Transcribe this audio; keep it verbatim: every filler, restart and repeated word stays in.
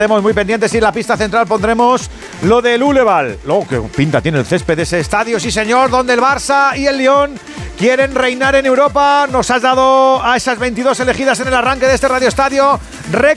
Estaremos muy pendientes y en la pista central pondremos lo del Uleval. Luego, que pinta tiene el césped de ese estadio, sí señor, donde el Barça y el Lyon quieren reinar en Europa. Nos has dado a esas veintidós elegidas en el arranque de este Radio Estadio.